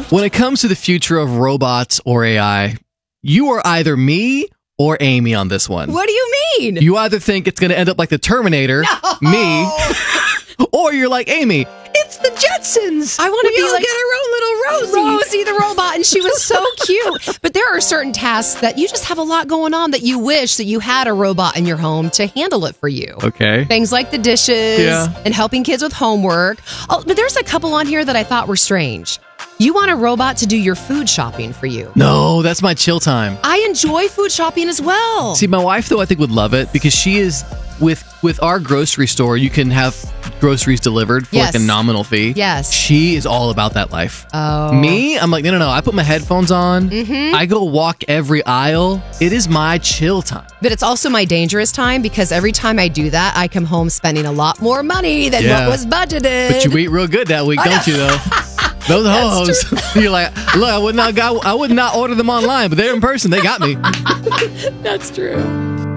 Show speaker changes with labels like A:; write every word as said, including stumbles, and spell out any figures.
A: When it comes to the future of robots or A I, you are either me or Amy on this one.
B: What do you mean?
A: You either think it's going to end up like the Terminator,
B: No.
A: me, or you're like Amy. It's the Jetsons.
B: I want to
A: We
B: be
A: all
B: like
A: get our own little Rosie.
B: Rosie the robot, and she was so cute. But there are certain tasks that you just have a lot going on that you wish that you had a robot in your home to handle it for you.
A: Okay.
B: Things like the dishes
A: Yeah.
B: and helping kids with homework. Oh, but there's a couple on here that I thought were strange. You want a robot to do your food shopping for you.
A: No, that's my chill time.
B: I enjoy food shopping as well.
A: See, my wife, though, I think would love it because she is, with with our grocery store, you can have groceries delivered for
B: Yes.
A: like a nominal fee.
B: Yes.
A: She is all about that life.
B: Oh.
A: Me, I'm like, no, no, no. I put my headphones on.
B: Mhm.
A: I go walk every aisle. It is my chill time.
B: But it's also my dangerous time because every time I do that, I come home spending a lot more money than
A: Yeah.
B: what was budgeted.
A: But you eat real good that week, don't you, though? Those ho-hos. You're like, look, I would not got, I would not order them online, but they're in person. They got me.
B: That's true.